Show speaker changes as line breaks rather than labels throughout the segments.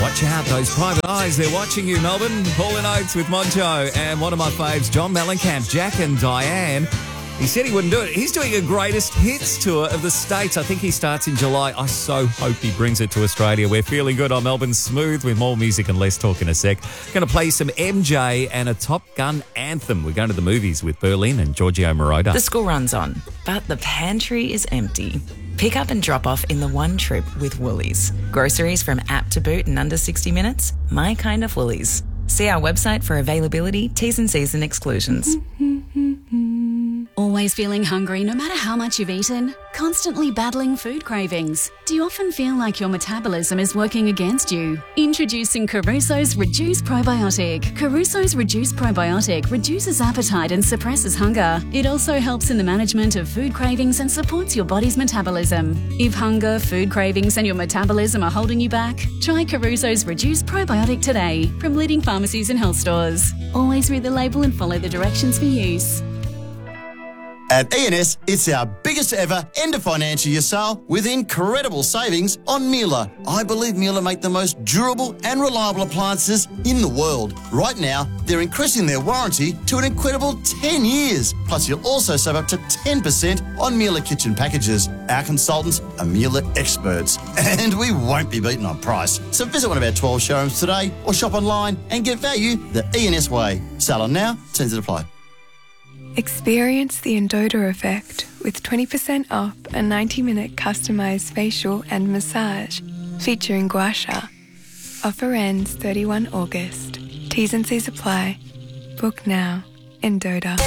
Watch out, those private eyes, they're watching you, Melbourne. Paul and Oates with Moncho and one of my faves, John Mellencamp, Jack and Diane. He said he wouldn't do it. He's doing a greatest hits tour of the States. I think he starts in July. I so hope he brings it to Australia. We're feeling good on Melbourne Smooth with more music and less talk in a sec. Going to play some MJ and a Top Gun anthem. We're going to the movies with Berlin and Giorgio Moroder.
The school runs on, but the pantry is empty. Pick up and drop off in the one trip with Woolies. Groceries from app to boot in under 60 minutes? My kind of Woolies. See our website for availability, T's and C's and exclusions.
Always feeling hungry no matter how much you've eaten? Constantly battling food cravings? Do you often feel like your metabolism is working against you? Introducing Caruso's Reduce Probiotic. Caruso's Reduce Probiotic reduces appetite and suppresses hunger. It also helps in the management of food cravings and supports your body's metabolism. If hunger, food cravings and your metabolism are holding you back, try Caruso's Reduce Probiotic today from leading pharmacies and health stores. Always read the label and follow the directions for use.
At E&S, it's our biggest ever end of financial year sale with incredible savings on Miele. I believe Miele make the most durable and reliable appliances in the world. Right now, they're increasing their warranty to an incredible 10 years. Plus, you'll also save up to 10% on Miele kitchen packages. Our consultants are Miele experts, and we won't be beaten on price. So visit one of our 12 showrooms today or shop online and get value the E&S way. Sale on now, terms that apply.
Experience the Endota effect with 20% off a 90-minute customised facial and massage featuring gua sha. Offer ends 31 August. T's and C's apply. Book now. Endota.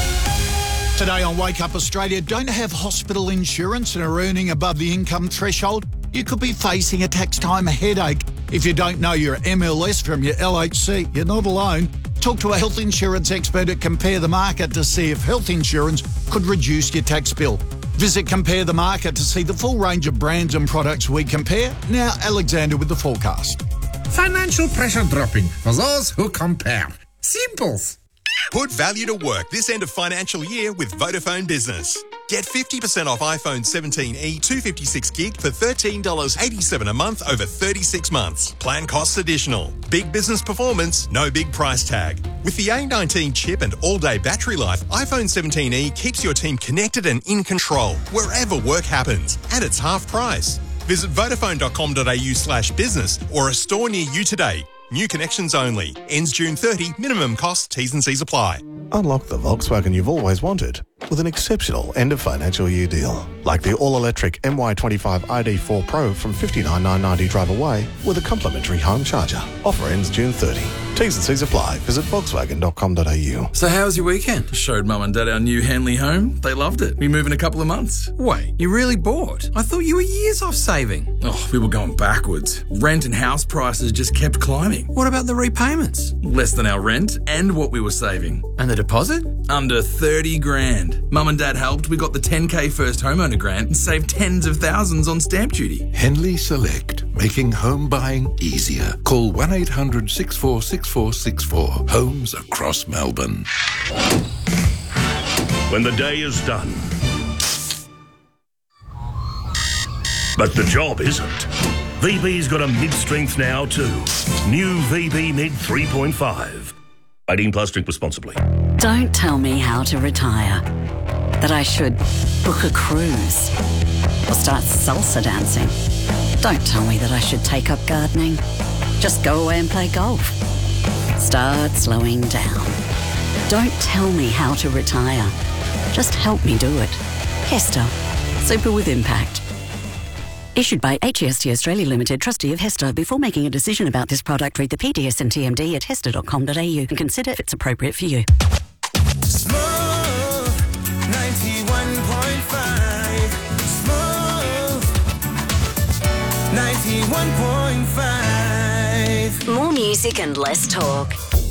Today on Wake Up Australia, don't have hospital insurance and are earning above the income threshold? You could be facing a tax time headache. If you don't know your MLS from your LHC, you're not alone. Talk to a health insurance expert at Compare the Market to see if health insurance could reduce your tax bill. Visit Compare the Market to see the full range of brands and products we compare. Now, Alexander with the forecast.
Financial pressure dropping for those who compare. Simples.
Put value to work this end of financial year with Vodafone Business. Get 50% off iPhone 17e 256 gig for $13.87 a month over 36 months. Plan costs additional. Big business performance, no big price tag. With the A19 chip and all-day battery life, iPhone 17e keeps your team connected and in control wherever work happens. And it's half price. Visit vodafone.com.au/business or a store near you today. New connections only. Ends June 30. Minimum cost. T's and C's apply.
Unlock the Volkswagen you've always wanted with an exceptional end of financial year deal. Like the all-electric MY25 ID4 Pro from $59,990 drive away with a complimentary home charger. Offer ends June 30. T's and C's apply. Visit volkswagen.com.au.
So how was your weekend? Showed Mum and Dad our new Henley home. They loved it. We move in a couple of months.
Wait, you really bought? I thought you were years off saving.
Oh, we were going backwards. Rent and house prices just kept climbing.
What about the repayments?
Less than our rent and what we were saving.
And the deposit?
Under 30 grand. Mum and Dad helped. We got the 10K first homeowner grant and saved tens of thousands on stamp duty.
Henley Select, making home buying easier. Call 1-800-646464. Homes across Melbourne.
When the day is done. But the job isn't. VB's got a mid-strength now too. New VB Mid 3.5. 18 plus, drink responsibly.
Don't tell me how to retire. That I should book a cruise or start salsa dancing. Don't tell me that I should take up gardening. Just go away and play golf. Start slowing down. Don't tell me how to retire. Just help me do it. Hester. Super with impact. Issued by HEST Australia Limited, trustee of Hester. Before making a decision about this product, read the PDS and TMD at hester.com.au and consider if it's appropriate for you.
Smooth 91.5. Smooth 91.5.
More music and less talk.